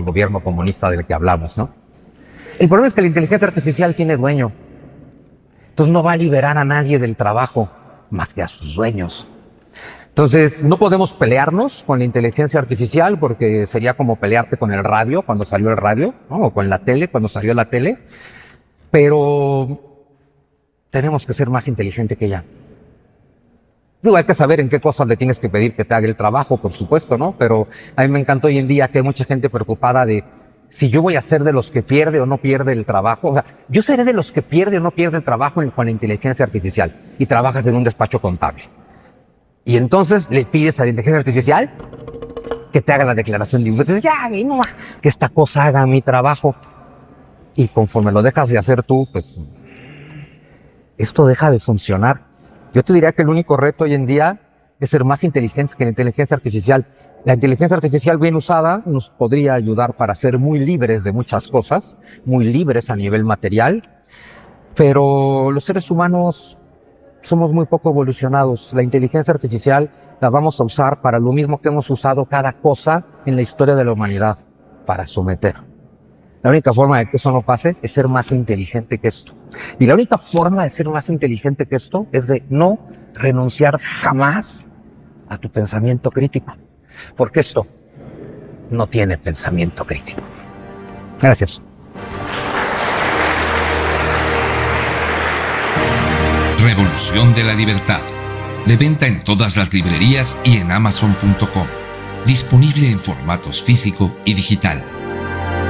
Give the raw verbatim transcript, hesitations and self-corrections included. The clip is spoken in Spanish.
gobierno comunista del que hablamos, ¿no? El problema es que la inteligencia artificial tiene dueño. Entonces no va a liberar a nadie del trabajo más que a sus dueños. Entonces no podemos pelearnos con la inteligencia artificial porque sería como pelearte con el radio cuando salió el radio, ¿no? O con la tele cuando salió la tele. Pero tenemos que ser más inteligentes que ella. Digo, hay que saber en qué cosas le tienes que pedir que te haga el trabajo, por supuesto, ¿no? Pero a mí me encantó hoy en día que hay mucha gente preocupada de si yo voy a ser de los que pierde o no pierde el trabajo. O sea, yo seré de los que pierde o no pierde el trabajo con la inteligencia artificial y trabajas en un despacho contable. Y entonces le pides a la inteligencia artificial que te haga la declaración de impuestos. Ya, no, que esta cosa haga mi trabajo. Y conforme lo dejas de hacer tú, pues esto deja de funcionar. Yo te diría que el único reto hoy en día es ser más inteligentes que la inteligencia artificial. La inteligencia artificial bien usada nos podría ayudar para ser muy libres de muchas cosas, muy libres a nivel material, pero los seres humanos somos muy poco evolucionados. La inteligencia artificial la vamos a usar para lo mismo que hemos usado cada cosa en la historia de la humanidad, para someter. La única forma de que eso no pase es ser más inteligente que esto. Y la única forma de ser más inteligente que esto es de no renunciar jamás a tu pensamiento crítico. Porque esto no tiene pensamiento crítico. Gracias. Revolución de la Libertad. De venta en todas las librerías y en amazon punto com. Disponible en formatos físico y digital.